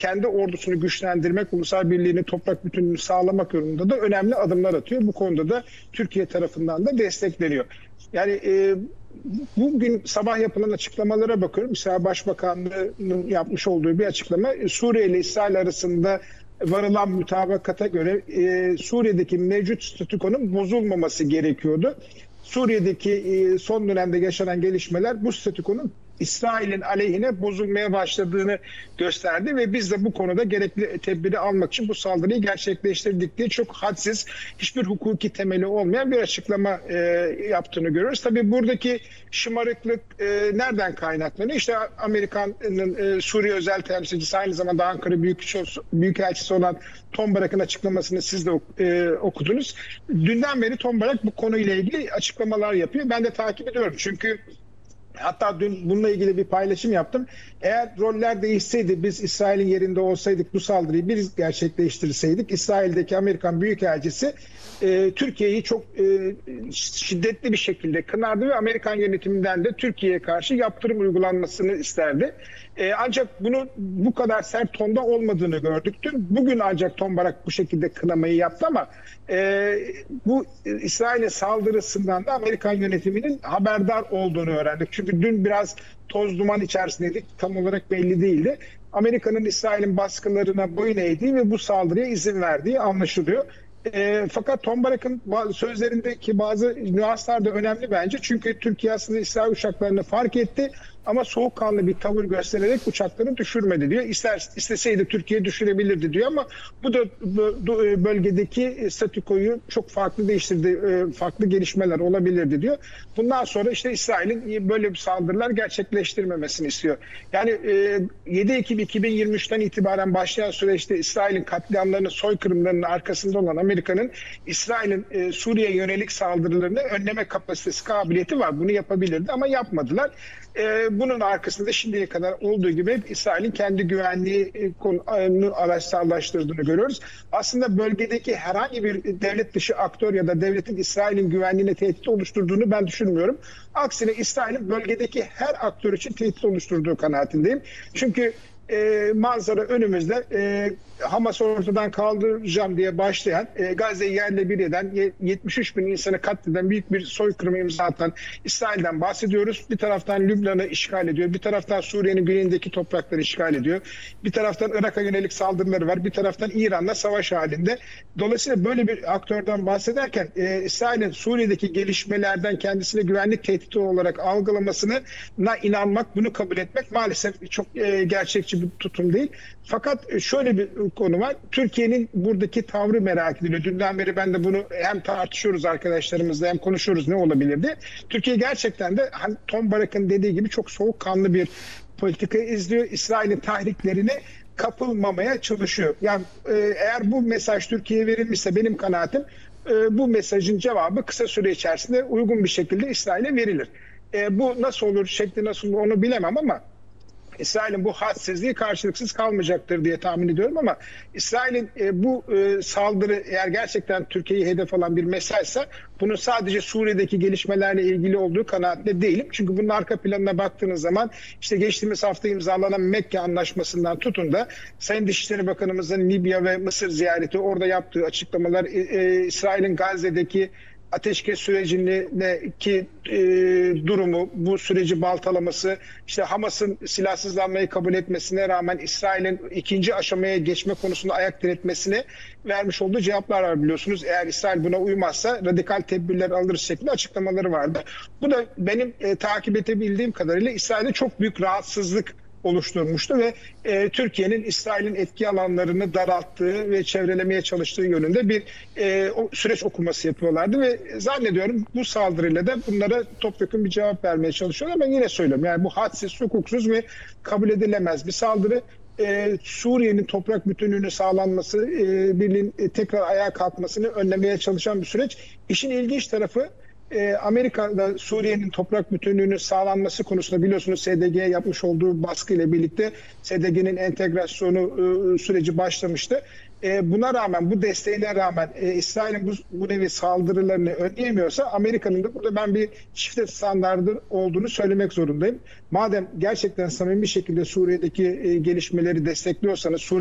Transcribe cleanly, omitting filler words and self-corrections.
kendi ordusunu güçlendirmek, ulusal birliğini, toprak bütünlüğünü sağlamak yolunda da önemli adımlar atıyor. Bu konuda da Türkiye tarafından da destekleniyor. Yani bugün sabah yapılan açıklamalara bakıyorum. Mesela Başbakanlığı'nın yapmış olduğu bir açıklama, Suriye ile İsrail arasında varılan mutabakata göre Suriye'deki mevcut statükonun bozulmaması gerekiyordu. Suriye'deki son dönemde yaşanan gelişmeler bu statükonun İsrail'in aleyhine bozulmaya başladığını gösterdi ve biz de bu konuda gerekli tedbiri almak için bu saldırıyı gerçekleştirdik diye çok hadsiz, hiçbir hukuki temeli olmayan bir açıklama yaptığını görüyoruz. Tabii buradaki şımarıklık nereden kaynaklanıyor? İşte Amerika'nın Suriye özel temsilcisi, aynı zamanda Ankara Büyükelçisi olan Tom Barak'ın açıklamasını siz de okudunuz. Dünden beri Tom Barak bu konuyla ilgili açıklamalar yapıyor. Ben de takip ediyorum çünkü hatta dün bununla ilgili bir paylaşım yaptım. Eğer roller değişseydi, biz İsrail'in yerinde olsaydık, bu saldırıyı biz gerçekleştirseydik, İsrail'deki Amerikan Büyükelçisi Türkiye'yi çok şiddetli bir şekilde kınardı ve Amerikan yönetiminden de Türkiye'ye karşı yaptırım uygulanmasını isterdi. Ancak bunun bu kadar sert tonda olmadığını gördük dün. Bugün ancak Tom Barak bu şekilde kınamayı yaptı ama bu İsrail'e saldırısından da Amerikan yönetiminin haberdar olduğunu öğrendik. Çünkü dün biraz toz duman içerisindeydik. Tam olarak belli değildi. Amerika'nın İsrail'in baskılarına boyun eğdiği ve bu saldırıya izin verdiği anlaşılıyor. Fakat Tom Barak'ın sözlerindeki bazı nüanslar da önemli bence. Çünkü Türkiye aslında İsrail uçaklarını fark etti ama soğukkanlı bir tavır göstererek uçaklarını düşürmedi diyor. İsteseydi Türkiye düşürebilirdi diyor ama bu da bölgedeki statükoyu çok farklı değiştirdi. Farklı gelişmeler olabilirdi diyor. Bundan sonra işte İsrail'in böyle bir saldırılar gerçekleştirmemesini istiyor. Yani 7 Ekim 2023'ten itibaren başlayan süreçte İsrail'in katliamlarının, soykırımlarının arkasında olan Amerika'nın İsrail'in Suriye'ye yönelik saldırılarını önleme kapasitesi, kabiliyeti var. Bunu yapabilirdi ama yapmadılar. Bunun arkasında şimdiye kadar olduğu gibi İsrail'in kendi güvenliğini araçsallaştırdığını görüyoruz. Aslında bölgedeki herhangi bir devlet dışı aktör ya da devletin İsrail'in güvenliğine tehdit oluşturduğunu ben düşünmüyorum. Aksine İsrail'in bölgedeki her aktör için tehdit oluşturduğu kanaatindeyim. Çünkü manzara önümüzde. Hamas ortadan kaldıracağım diye başlayan, Gazze'yi yerle bir eden, 73 bin insanı katleden büyük bir soykırıma imza atan İsrail'den bahsediyoruz. Bir taraftan Lübnan'ı işgal ediyor, bir taraftan Suriye'nin güneyindeki toprakları işgal ediyor, bir taraftan Irak'a yönelik saldırıları var, bir taraftan İran'la savaş halinde. Dolayısıyla böyle bir aktörden bahsederken İsrail'in Suriye'deki gelişmelerden kendisine güvenlik tehdidi olarak algılamasına inanmak, bunu kabul etmek maalesef çok gerçekçi bir tutum değil. Fakat şöyle bir konu var. Türkiye'nin buradaki tavrı merak ediliyor. Dünden beri ben de bunu hem tartışıyoruz arkadaşlarımızla hem konuşuyoruz ne olabilirdi. Türkiye gerçekten de Tom Barak'ın dediği gibi çok soğukkanlı bir politika izliyor. İsrail'in tahriklerine kapılmamaya çalışıyor. Yani eğer bu mesaj Türkiye'ye verilmişse benim kanaatim bu mesajın cevabı kısa süre içerisinde uygun bir şekilde İsrail'e verilir. Bu nasıl olur, şekli nasıl olur onu bilemem ama İsrail'in bu hadsizliği karşılıksız kalmayacaktır diye tahmin ediyorum ama İsrail'in bu saldırı eğer gerçekten Türkiye'yi hedef alan bir mesajsa bunun sadece Suriye'deki gelişmelerle ilgili olduğu kanaatinde değilim. Çünkü bunun arka planına baktığınız zaman işte geçtiğimiz hafta imzalanan Mekke Anlaşması'ndan tutun da Sayın Dışişleri Bakanımızın Libya ve Mısır ziyareti, orada yaptığı açıklamalar, İsrail'in Gazze'deki ateşkes sürecindeki durumu, bu süreci baltalaması, işte Hamas'ın silahsızlanmayı kabul etmesine rağmen İsrail'in ikinci aşamaya geçme konusunda ayak diretmesine vermiş olduğu cevaplar var biliyorsunuz. Eğer İsrail buna uymazsa radikal tedbirler alırız şeklinde açıklamaları vardı. Bu da benim takip edebildiğim kadarıyla İsrail'de çok büyük rahatsızlık oluşturmuştu ve Türkiye'nin İsrail'in etki alanlarını daralttığı ve çevrelemeye çalıştığı yönünde bir süreç okuması yapıyorlardı ve zannediyorum bu saldırıyla da bunlara topyekun bir cevap vermeye çalışıyorlar. Ben yine söylüyorum, yani bu hadsiz, hukuksuz ve kabul edilemez bir saldırı. Suriye'nin toprak bütünlüğünü sağlanması, birliğin tekrar ayağa kalkmasını önlemeye çalışan bir süreç. İşin ilginç tarafı Amerika'da Suriye'nin toprak bütünlüğünün sağlanması konusunda biliyorsunuz SDG'ye yapmış olduğu baskı ile birlikte SDG'nin entegrasyonu süreci başlamıştı. Buna rağmen, bu desteğine rağmen İsrail'in bu nevi saldırılarını önleyemiyorsa Amerika'nın da burada ben bir çifte standardı olduğunu söylemek zorundayım. Madem gerçekten samimi bir şekilde Suriye'deki gelişmeleri destekliyorsanız,